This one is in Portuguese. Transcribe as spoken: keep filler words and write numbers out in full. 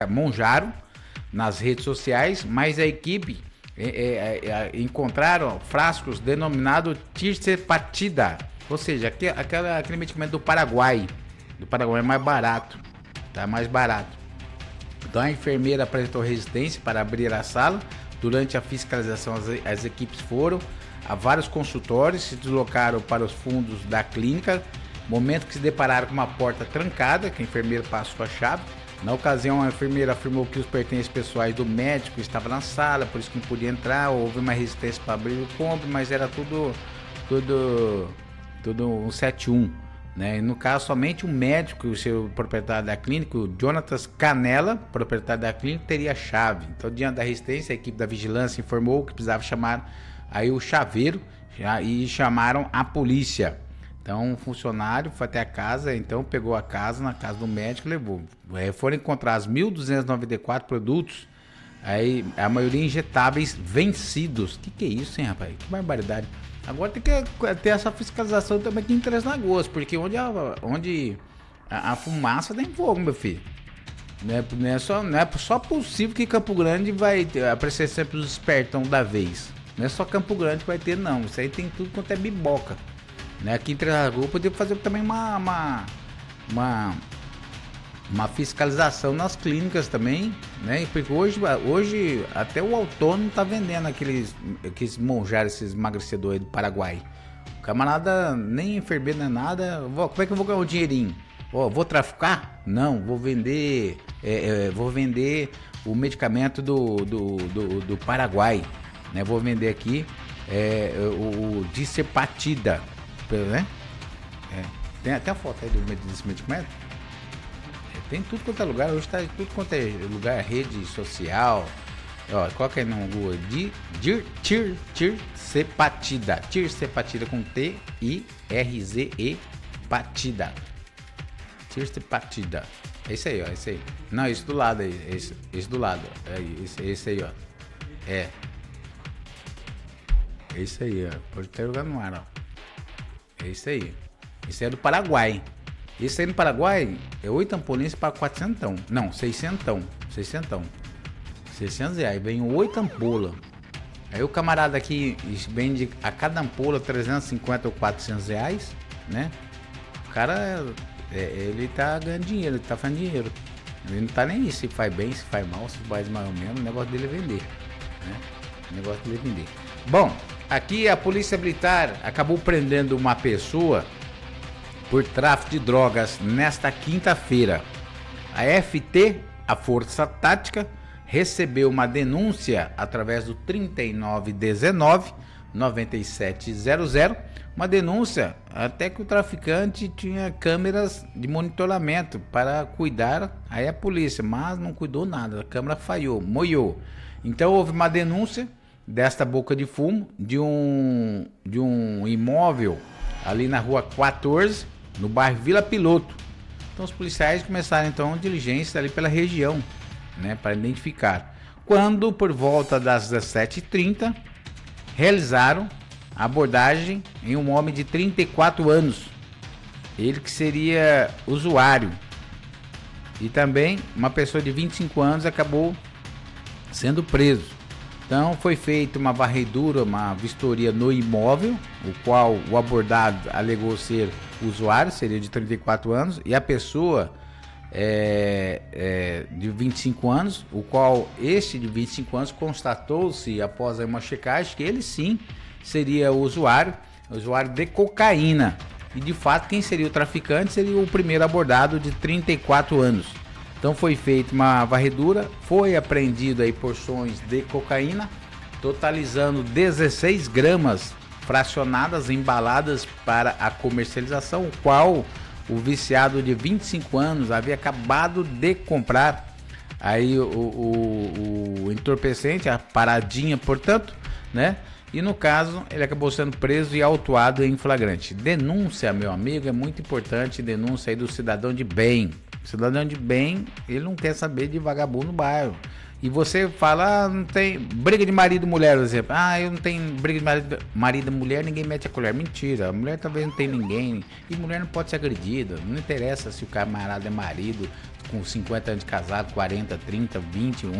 monjaram nas redes sociais, mas a equipe é, é, é, encontraram frascos denominados tirzepatida, ou seja, aquele, aquele medicamento do Paraguai. Do Paraguai é mais barato, tá mais barato. Então a enfermeira apresentou resistência para abrir a sala. Durante a fiscalização, as, as equipes foram a vários consultórios, se deslocaram para os fundos da clínica. Momento que se depararam com uma porta trancada, que a enfermeira passou a chave. Na ocasião, a enfermeira afirmou que os pertences pessoais do médico estavam na sala, por isso que não podia entrar. Houve uma resistência para abrir o cômodo, mas era tudo, tudo, tudo um sete um, né? E no caso, somente o médico, o seu proprietário da clínica, o Jonatas Canella, proprietário da clínica, teria a chave. Então, diante da resistência, a equipe da vigilância informou que precisava chamar aí o chaveiro e chamaram a polícia. Então, um funcionário foi até a casa, então pegou a casa, na casa do médico e levou. É, foram encontrados mil duzentos e noventa e quatro produtos, aí a maioria injetáveis vencidos. Que que é isso, hein, rapaz? Que barbaridade. Agora tem que ter essa fiscalização também aqui em Três Lagoas, porque onde a, onde a, a fumaça tem fogo, meu filho. Não é, não, é só, não é só possível que Campo Grande vai aparecer sempre os espertão da vez. Não é só Campo Grande que vai ter, não. Isso aí tem tudo quanto é biboca. Né? Aqui em Três Lagoas poderia fazer também uma, uma, uma, uma fiscalização nas clínicas também, né? Porque hoje, hoje até o autônomo está vendendo aqueles, aqueles monjares, esses emagrecedores do Paraguai. O camarada nem enfermeiro nem nada. Vou, como é que eu vou ganhar o dinheirinho? Oh, vou traficar? Não, vou vender, é, é, vou vender o medicamento do, do, do, do Paraguai, né? Vou vender aqui é, o, o tirzepatida. Né? É. Tem até a foto aí do, desse medicamento. É, tem tudo quanto é lugar. Hoje tá tudo quanto é lugar, rede social. Ó, coloca aí no Google de tirzepatida. Tirzepatida com T I R Z E patida. Tirzepatida. É isso aí, ó. É isso aí. Não, esse do lado aí. Esse, esse do lado. É esse, esse aí, ó. É. É isso aí, ó. Pode ter lugar no ar, ó. É isso aí. Isso é do Paraguai. Isso aí no Paraguai é oito ampolinhas para quatrocentos. Não, seiscentos. seiscentos. seiscentos reais. Vem oito ampolas. Aí o camarada aqui vende a cada ampola trezentos e cinquenta ou quatrocentos reais, né? O cara, é, ele tá ganhando dinheiro, ele tá fazendo dinheiro. Ele não tá nem aí se faz bem, se faz mal, se faz mais ou menos. O negócio dele é vender, né? O negócio dele é vender. Bom, aqui a Polícia Militar acabou prendendo uma pessoa por tráfico de drogas nesta quinta-feira. A F T, a Força Tática, recebeu uma denúncia através do trinta e nove dezenove, noventa e sete zero zero, uma denúncia até que o traficante tinha câmeras de monitoramento para cuidar, aí a polícia, mas não cuidou nada, a câmera falhou, moiou. Então houve uma denúncia desta boca de fumo de um, de um imóvel ali na rua quatorze, no bairro Vila Piloto. Então os policiais começaram então diligência ali pela região, né, para identificar. Quando por volta das dezessete e trinta realizaram a abordagem em um homem de trinta e quatro anos, ele que seria usuário, e também uma pessoa de vinte e cinco anos acabou sendo preso. Então foi feita uma varredura, uma vistoria no imóvel, o qual o abordado alegou ser usuário, seria de trinta e quatro anos, e a pessoa é, é, de vinte e cinco anos, o qual este de vinte e cinco anos constatou-se após uma checagem que ele sim seria usuário, usuário de cocaína. E de fato quem seria o traficante seria o primeiro abordado de trinta e quatro anos. Então foi feita uma varredura, foi apreendido aí porções de cocaína, totalizando dezesseis gramas fracionadas, embaladas para a comercialização, o qual o viciado de vinte e cinco anos havia acabado de comprar aí o, o, o entorpecente, a paradinha, portanto, né? E no caso, ele acabou sendo preso e autuado em flagrante. Denúncia, meu amigo, é muito importante, denúncia aí do cidadão de bem. O cidadão de bem, ele não quer saber de vagabundo no bairro. E você fala, ah, não tem briga de marido e mulher, por exemplo. Ah, eu não tenho briga de marido, marido e mulher, ninguém mete a colher. Mentira, a mulher talvez não tem ninguém. E mulher não pode ser agredida. Não interessa se o camarada é marido, com cinquenta anos de casado, quarenta, trinta, vinte,